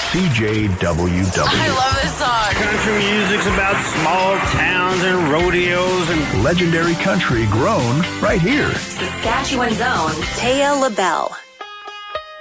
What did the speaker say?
CJWW. I love this song. Country music's about small towns and rodeos and legendary country grown right here. Saskatchewan's own Taya LaBelle.